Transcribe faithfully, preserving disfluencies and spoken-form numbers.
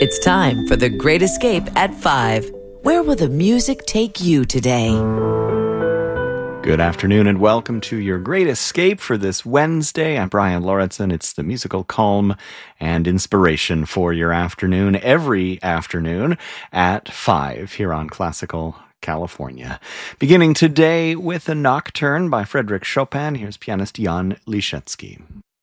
It's time for The Great Escape at five. Where will the music take you today? Good afternoon and welcome to your Great Escape for this Wednesday. I'm Brian Lauritsen. It's the musical calm and inspiration for your afternoon every afternoon at five here on Classical California. Beginning today with a nocturne by Frédéric Chopin. Here's pianist Jan Liszewski.